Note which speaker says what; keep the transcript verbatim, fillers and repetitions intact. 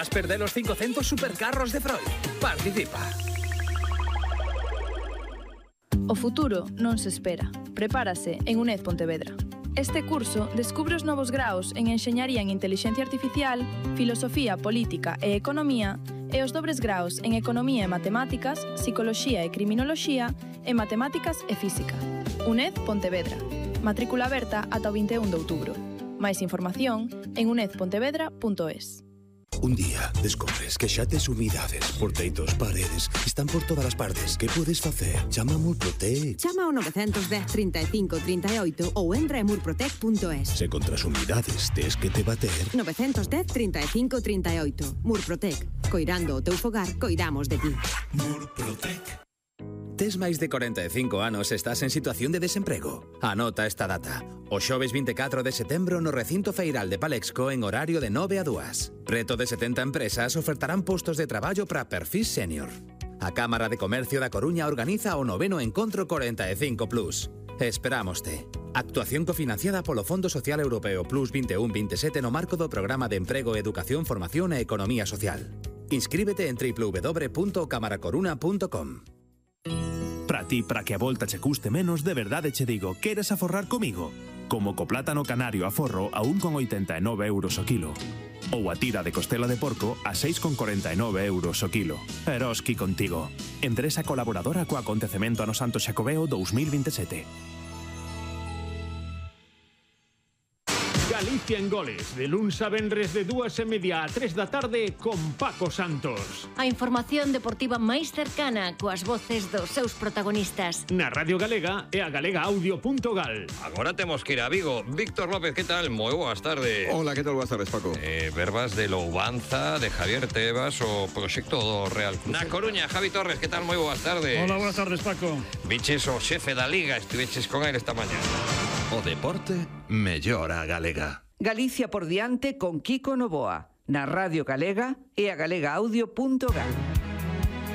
Speaker 1: Vas perder los cincocentos supercarros de Freud. Participa.
Speaker 2: O futuro non se espera. Prepárase en UNED Pontevedra. Este curso descubre os novos graos en Enxeñaría en Intelixencia Artificial, Filosofía, Política e Economía e os dobres graos en Economía e Matemáticas, Psicoloxía e Criminoloxía e Matemáticas e Física. UNED Pontevedra. Matrícula aberta ata o vinte e un de outubro. Máis información en uned pontevedra punto es.
Speaker 3: Un día descubres que xa tes humidades, porteitos, paredes, están por todas as partes. Que podes facer? Chama a Murprotec.
Speaker 4: Chama ao nove un cero, trinta e cinco, trinta e oito ou entra en murprotec punto es.
Speaker 3: Se contra as humidades tes que te bater.
Speaker 4: nove un cero, trinta e cinco, trinta e oito. Murprotec. Coirando o teu fogar, coidamos de ti.
Speaker 3: Murprotec.
Speaker 1: Tes máis de corenta e cinco anos e estás en situación de desemprego. Anota esta data. O xoves vinte e catro de setembro no recinto feiral de Palexco en horario de nove a dúas. Preto de setenta empresas ofertarán postos de traballo para perfil senior. A Cámara de Comercio da Coruña organiza o noveno Encontro corenta e cinco plus. Esperámoste. Actuación cofinanciada polo Fondo Social Europeo Plus vinte e un vinte e sete no marco do Programa de Emprego, Educación, Formación e Economía Social. Inscríbete en doble u doble u doble u punto cámara coruna punto com.
Speaker 5: Para ti, para que a volta che custe menos, de verdade che digo, queres aforrar comigo? Como co plátano canario a forro a un con oitenta e nove euros o kilo. Ou a tira de costela de porco a seis con corenta e nove euros o kilo. Eroski contigo. Empresa colaboradora co acontecemento Ano Santo Xacobeo dous mil vinte e sete.
Speaker 6: Galicia en Goles, de luns a venres de dúas e media a tres da tarde con Paco Santos.
Speaker 7: A información deportiva máis cercana coas voces dos seus protagonistas.
Speaker 6: Na Radio Galega e a galega audio punto gal.
Speaker 8: Agora temos que ir a Vigo. Víctor López, que tal? Moi boas tardes.
Speaker 9: Hola, que tal? Boas tardes, Paco.
Speaker 8: Eh, verbas de Loubanza, de Javier Tebas, o proxecto do Real Cruz. Na Coruña, Javi Torres, que tal? Moi boas tardes.
Speaker 10: Hola, boas tardes, Paco.
Speaker 8: Viches o xefe da Liga, estiveches con él esta mañá.
Speaker 11: O deporte mellora a galega.
Speaker 12: Galicia por diante con Kiko Novoa, na Radio Galega e a galega audio punto gal.